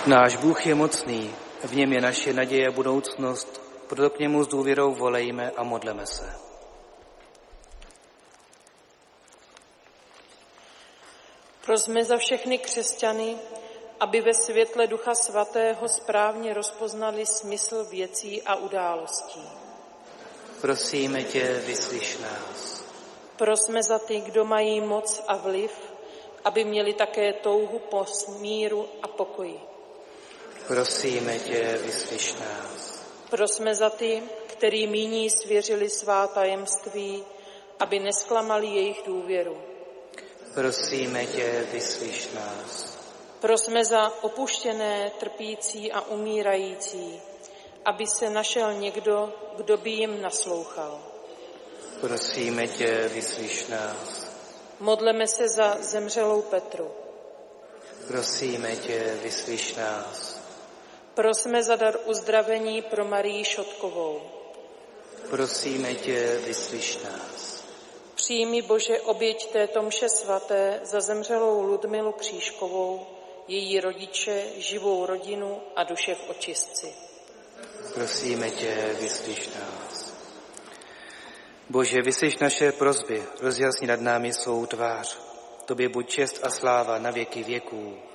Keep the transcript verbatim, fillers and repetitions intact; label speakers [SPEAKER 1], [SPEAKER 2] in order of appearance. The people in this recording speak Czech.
[SPEAKER 1] Náš Bůh je mocný, v něm je naše naděje a budoucnost, proto k němu s důvěrou volejme a modleme se.
[SPEAKER 2] Prosme za všechny křesťany, aby ve světle Ducha Svatého správně rozpoznali smysl věcí a událostí.
[SPEAKER 1] Prosíme tě, vyslyš nás.
[SPEAKER 2] Prosme za ty, kdo mají moc a vliv, aby měli také touhu po míru a pokoji.
[SPEAKER 1] Prosíme tě, vyslyš nás.
[SPEAKER 2] Prosme za ty, který míní svěřili svá tajemství, aby nesklamali jejich důvěru.
[SPEAKER 1] Prosíme tě, vyslyš nás.
[SPEAKER 2] Prosme za opuštěné, trpící a umírající, aby se našel někdo, kdo by jim naslouchal.
[SPEAKER 1] Prosíme tě, vyslyš nás.
[SPEAKER 2] Modleme se za zemřelou Petru.
[SPEAKER 1] Prosíme tě, vyslyš nás.
[SPEAKER 2] Prosme za dar uzdravení pro Marii Šotkovou.
[SPEAKER 1] Prosíme tě, vyslyš nás.
[SPEAKER 2] Přijmi, Bože, oběť této mše svaté za zemřelou Ludmilu Křížkovou, její rodiče, živou rodinu a duše v očistci.
[SPEAKER 1] Prosíme tě, vyslyš nás. Bože, vyslyš naše prosby, rozjasni nad námi svou tvář. Tobě buď čest a sláva na věky věků.